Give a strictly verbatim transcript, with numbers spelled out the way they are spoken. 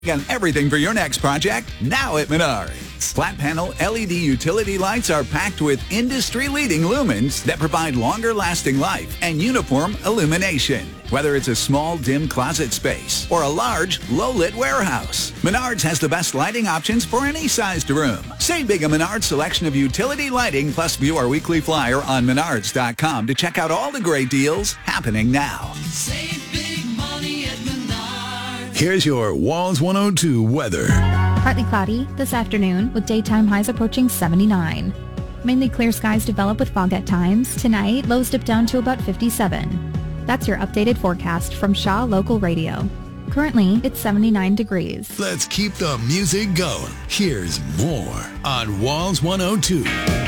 On everything for your next project, now at Menards. Flat panel L E D utility lights are packed with industry-leading lumens that provide longer-lasting life and uniform illumination. Whether it's a small, dim closet space or a large, low-lit warehouse, Menards has the best lighting options for any sized room. Save big on Menards' selection of utility lighting, plus view our weekly flyer on menards dot com to check out all the great deals happening now. Save big money at Menards. Here's your Walls one oh two weather. Partly cloudy this afternoon with daytime highs approaching seventy-nine. Mainly clear skies develop with fog at times. Tonight, lows dip down to about fifty-seven. That's your updated forecast from Shaw Local Radio. Currently, it's seventy-nine degrees. Let's keep the music going. Here's more on Walls one oh two.